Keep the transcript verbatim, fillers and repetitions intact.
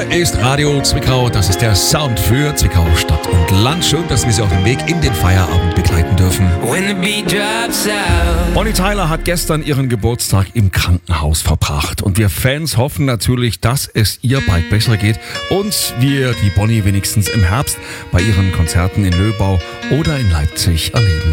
Hier ist Radio Zwickau. Das ist der Sound für Zwickau Stadt und Land. Schön, dass wir Sie auf dem Weg in den Feierabend begleiten dürfen. Bonnie Tyler hat gestern ihren Geburtstag im Krankenhaus verbracht. Und wir Fans hoffen natürlich, dass es ihr bald besser geht und wir die Bonnie wenigstens im Herbst bei ihren Konzerten in Löbau oder in Leipzig erleben